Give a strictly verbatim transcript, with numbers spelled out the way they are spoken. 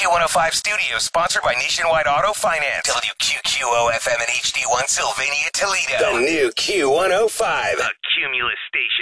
Q one oh five Studios, sponsored by Nationwide Auto Finance. W Q Q O F M and H D one Sylvania, Toledo. The new Q one oh five. A Cumulus station.